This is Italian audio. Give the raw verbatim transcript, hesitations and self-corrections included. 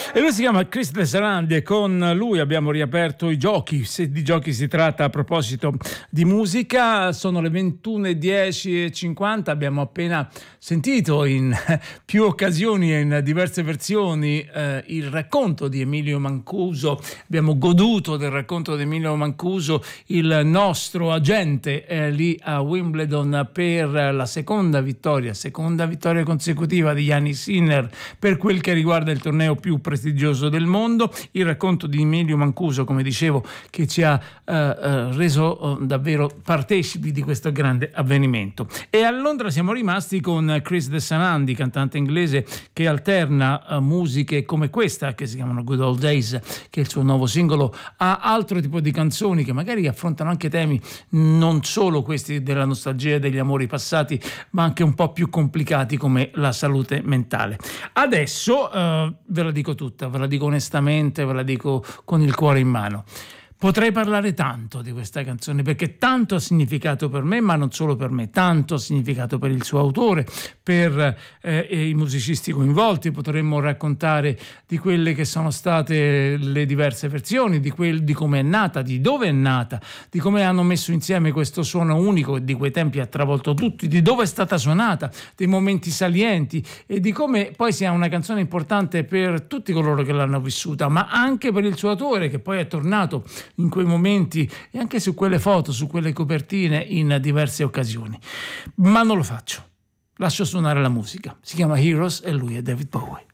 E lui si chiama Chris Desarandi e con lui abbiamo riaperto i giochi. Se di giochi si tratta, a proposito di musica, sono le ventuno e dieci e cinquanta. Abbiamo appena sentito in più occasioni e in diverse versioni eh, il racconto di Emilio Mancuso. Abbiamo goduto del racconto di Emilio Mancuso, il nostro agente eh, lì a Wimbledon per la seconda vittoria, seconda vittoria consecutiva di Jannik Sinner per quel che riguarda il torneo più prestigioso del mondo. Il racconto di Emilio Mancuso, come dicevo, che ci ha eh, eh, reso eh, davvero partecipi di questo grande avvenimento. E a Londra siamo rimasti con Chris Desarandi, cantante inglese che alterna eh, musiche come questa, che si chiamano Good Old Days, che è il suo nuovo singolo, a altro tipo di canzoni che magari affrontano anche temi non solo questi della nostalgia e degli amori passati, ma anche un po' più complicati come la salute mentale. Adesso eh, ve la dico tutta, ve la dico onestamente, ve la dico con il cuore in mano. Potrei parlare tanto di questa canzone perché tanto ha significato per me, ma non solo per me, tanto ha significato per il suo autore, per eh, i musicisti coinvolti. Potremmo raccontare di quelle che sono state le diverse versioni, di, quel, di come è nata, di dove è nata, di come hanno messo insieme questo suono unico e di quei tempi ha travolto tutti, di dove è stata suonata, dei momenti salienti e di come poi sia una canzone importante per tutti coloro che l'hanno vissuta, ma anche per il suo autore che poi è tornato in quei momenti e anche su quelle foto, su quelle copertine in diverse occasioni. Ma non lo faccio, lascio suonare la musica. Si chiama Heroes e lui è David Bowie.